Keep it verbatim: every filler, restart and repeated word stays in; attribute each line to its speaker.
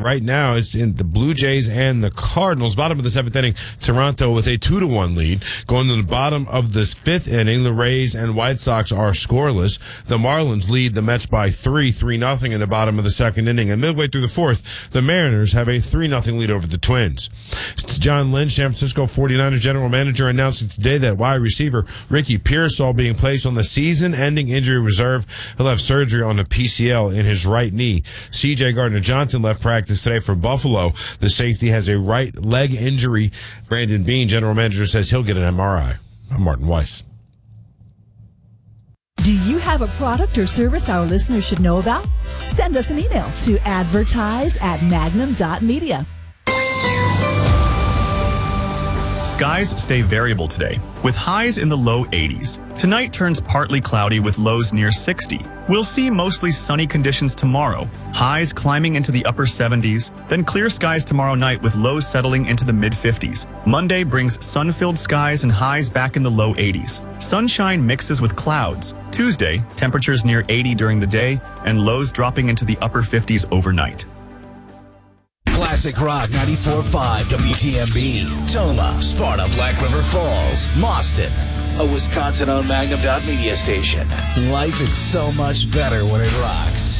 Speaker 1: right now it's in the Blue Jays and the Cardinals. Bottom of the seventh inning, Toronto with a two to one lead. Going to the bottom of this fifth inning, the Rays and White Sox are scoreless. The Marlins lead the Mets by three, three nothing in the bottom of the second inning. And midway through the fourth, the Mariners have a three nothing lead over the Twins. John Lynch, San Francisco forty-niners general manager, announced today that wide receiver Ricky Pearsall being placed on the season-ending injury reserve. He'll have surgery on the P C L in his right knee. C J Gardner-Johnson left practice today for Buffalo. The safety has a right leg injury. Brandon Beane, general manager, says he'll get an M R I. I'm Martin Weiss.
Speaker 2: Do you have a product or service our listeners should know about? Send us an email to advertise at magnum dot media.
Speaker 3: Skies stay variable today, with highs in the low eighties. Tonight turns partly cloudy with lows near sixty. We'll see mostly sunny conditions tomorrow, highs climbing into the upper seventies, then clear skies tomorrow night with lows settling into the mid-fifties. Monday brings sun-filled skies and highs back in the low eighties. Sunshine mixes with clouds. Tuesday, temperatures near eighty during the day and lows dropping into the upper fifties overnight.
Speaker 4: Classic Rock ninety-four point five W T M B, Toma, Sparta, Black River Falls, Mauston, a Wisconsin-owned Magnum dot media station. Life is so much better when it rocks.